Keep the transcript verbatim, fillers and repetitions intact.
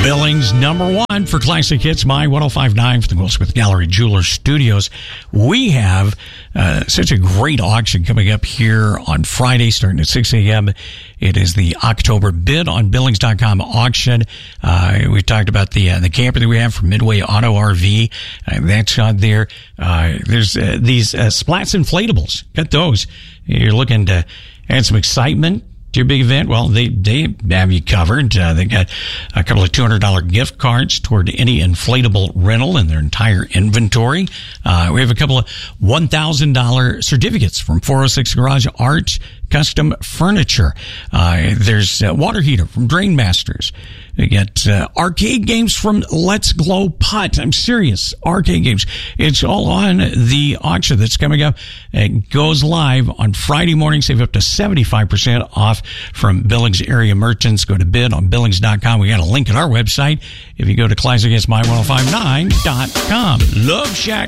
Billings number one for Classic Hits, My ten fifty-nine for the Goldsmith Gallery Jewelers Studios. We have uh, such a great auction coming up here on Friday starting at six a.m. It is the October Bid on Billings dot com auction. Uh, we talked about the uh, the camper that we have from Midway Auto R V. Uh, that's on there. Uh, there's uh, these uh, Splats inflatables. Got those. You're looking to add some excitement to your big event? Well, they, they have you covered. Uh, they got a couple of two hundred dollars gift cards toward any inflatable rental in their entire inventory. Uh, we have a couple of one thousand dollars certificates from four oh six Garage Art Custom Furniture. Uh, there's a water heater from Drain Masters. We got uh, arcade games from Let's Glow Putt. I'm serious. Arcade games. It's all on the auction that's coming up. It goes live on Friday morning. Save up to seventy-five percent off from Billings area merchants. Go to bid on Billings dot com. We got a link at our website if you go to classic hits my ten fifty-nine dot com. Love Shack.